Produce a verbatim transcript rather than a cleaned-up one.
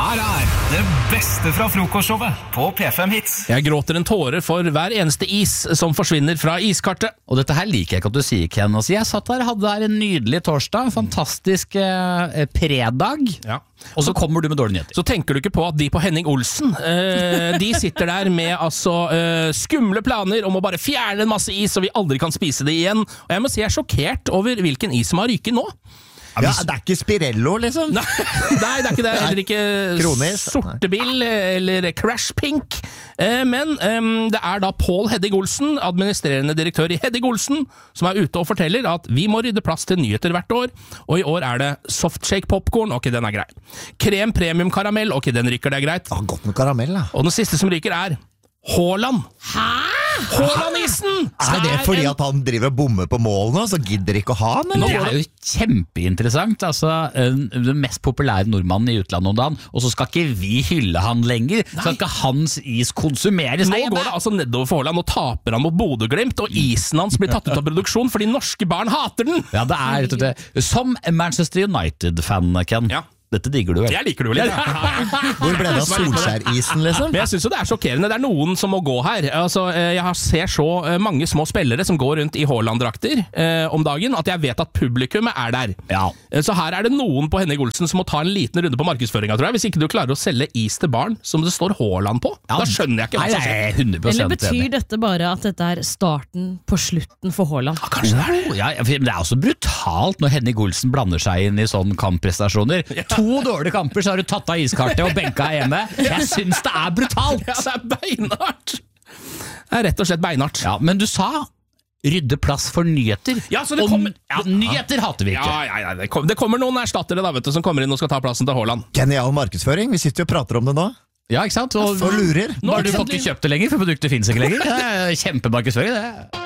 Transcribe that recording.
Her er det beste fra frokostshowet på P fem Hits. Jeg gråter en tåre for hver eneste is som forsvinner fra iskartet. Og dette her liker jeg ikke at du sier, Ken. Altså, jeg satt der, hadde der en nydelig torsdag, fantastisk eh, predag, Ja. og så kommer du med dårlige nyheter. Så tenker du ikke på at de på Henning Olsen, eh, de sitter der med altså eh, skumle planer om å bare fjerne en masse is, så vi aldri kan spise det igjen. Og jeg må si jeg er sjokkert over hvilken is som har ryket nå. Ja, det er ikke Spirello, liksom. Nei, nei, det er ikke det. Heller ikke Kronis. Sortebil eller Crash Pink. Eh, men eh, det er da Pål Heddig Olsen, administrerende direktør i Heddig Olsen, som er ute og forteller at vi må rydde plass til nyheter hvert år. Og i år er det softshake popcorn, ok, den er grei. Krem premium karamell, ok, den ryker, det er greit. Ja, godt med karamell, da. Og den siste som ryker er Haaland. Hæ? Haaland-isen! Er det fordi at han driver og bommer på mål nå, så gidder ikke å ha han, eller? Det er jo kjempeinteressant. Altså, den mest populære nordmannen i utlandet om dagen, og så skal ikke vi hylle han lenger. Nei. Skal ikke hans is konsumeres. Nå går det altså nedover for Haaland, og taper han mot Bodø-Glimt, og isen hans blir tatt ut av produksjon fordi norske barn hater den. Ja, det er rett og slett. Som Manchester United-fan, Ken. Ja. Dette digger du vel? Jeg liker det jo litt, ja. Hvor ble det av Solskjær-isen, liksom? Men jeg synes jo det er sjokkerende. Det er noen som må gå her. Altså, jeg ser så mange små spillere som går rundt i Haaland-drakter eh, om dagen, at jeg vet at publikummet er der. Ja. Så her er det noen på Henning Olsen som må ta en liten runde på markedsføringa, tror jeg. Hvis ikke du klarer å selge is til barn som det står Haaland på, ja. Da skjønner jeg ikke hva som skjer. Nei, hundre prosent Eller betyr enig. Dette bare at dette er starten på slutten for Haaland? Ja, kanskje det er det. Ja, det er også brutalt når Henning Olsen blander seg inn i sånne kampprestasjoner. Ja. To dårlige kamper, så har du tatt av iskartet og benka hjemme. Jeg synes det er brutalt. Ja, det er beinhardt. Det er rett og slett beinhardt. Ja, men du sa rydde plass for nyheter. Ja, så det kommer... ja, nyheter hater vi ikke. Ja, ja, ja, det, kommer, det kommer noen erstattere da, vet du, som kommer inn og skal ta plassen til Haaland. Genial markedsføring, vi sitter jo og prater om det nå. Ja, ikke sant? Og, og lurer. Nå har du fått ikke kjøpt det lenger, for produktet finnes ikke lenger. Det er kjempemarkedsføring, det.